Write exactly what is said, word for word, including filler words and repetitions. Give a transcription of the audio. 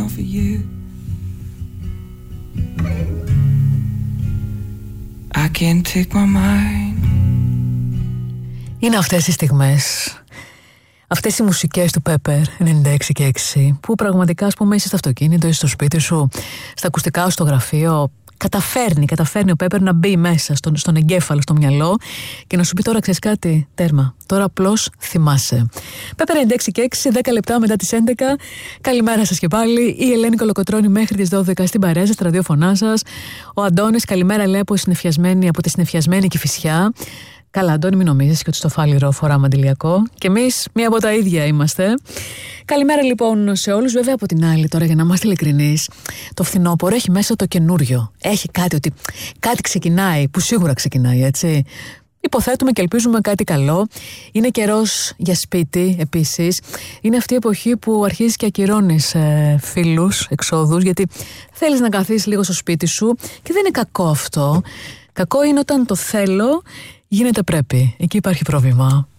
all for you. I can't take my mind. Είναι αυτές οι στιγμές, αυτές οι μουσικές του Pepper ενενήντα έξι και έξι, που πραγματικά, ας πούμε, είσαι στο αυτοκίνητο ή στο σπίτι σου, στα ακουστικά, στο γραφείο, καταφέρνει, καταφέρνει ο Pepper να μπει μέσα στον, στον εγκέφαλο, στο μυαλό και να σου πει: τώρα ξέρεις κάτι, τέρμα, τώρα απλώς θυμάσαι. Pepper ενενήντα έξι και έξι, δέκα λεπτά μετά τις έντεκα. Καλημέρα σας και πάλι. Η Ελένη Κολοκοτρώνη μέχρι τις δώδεκα στην παρέα σας, στα ραδιόφωνά σας. Ο Αντώνης, καλημέρα, λέει, από, από τη συννεφιασμένη Κηφισιά. Καλά, Αντώνη, μην νομίζεις και ότι στο Φάληρο φοράμε αντιλιακό. Και εμείς μία από τα ίδια είμαστε. Καλημέρα λοιπόν σε όλους. Βέβαια, από την άλλη, τώρα για να είμαστε ειλικρινείς, το φθινόπωρο έχει μέσα το καινούριο. Έχει κάτι, ότι κάτι ξεκινάει, που σίγουρα ξεκινάει, έτσι. Υποθέτουμε και ελπίζουμε κάτι καλό. Είναι καιρός για σπίτι επίσης. Είναι αυτή η εποχή που αρχίζεις και ακυρώνεις ε, φίλους, εξόδους, γιατί θέλεις να καθίσεις λίγο στο σπίτι σου και δεν είναι κακό αυτό. Κακό είναι όταν το θέλω γίνεται πρέπει. Εκεί υπάρχει πρόβλημα.